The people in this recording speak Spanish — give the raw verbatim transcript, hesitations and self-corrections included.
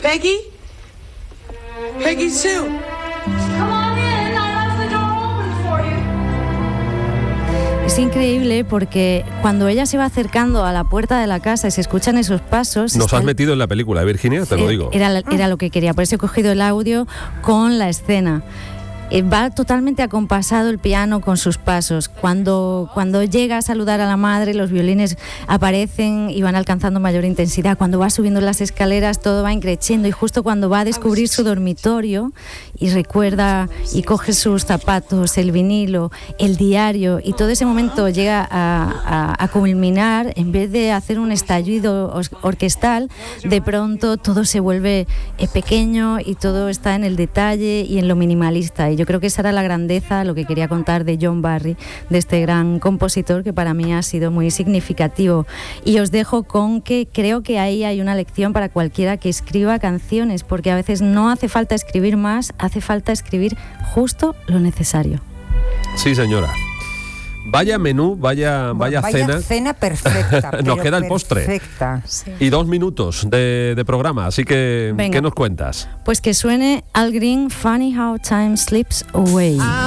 Peggy? Peggy Sue. Come on in, I left the door open for you. Es increíble porque cuando ella se va acercando a la puerta de la casa y se escuchan esos pasos... Nos está has el- metido en la película, ¿eh, Virginia? Te lo Eh, digo. Era, era lo que quería, por eso he cogido el audio con la escena. Eh, va totalmente acompasado el piano con sus pasos. Cuando, cuando llega a saludar a la madre, los violines aparecen y van alcanzando mayor intensidad. Cuando va subiendo las escaleras, todo va increciendo. Y justo cuando va a descubrir su dormitorio y recuerda y coge sus zapatos, el vinilo, el diario, y todo ese momento llega a, a, a culminar, en vez de hacer un estallido os- orquestal, de pronto todo se vuelve eh, pequeño y todo está en el detalle y en lo minimalista. Y yo creo que esa era la grandeza, lo que quería contar de John Barry, de este gran compositor que para mí ha sido muy significativo. Y os dejo con que creo que ahí hay una lección para cualquiera que escriba canciones, porque a veces no hace falta escribir más, hace falta escribir justo lo necesario. Sí, señora. Vaya menú, vaya, vaya, Vaya cena. cena perfecta. Nos pero queda el postre. Perfecta. Sí. Y dos minutos de, de programa, así que Venga. ¿qué nos cuentas? Pues que suene Al Green, Funny How Time Slips Away.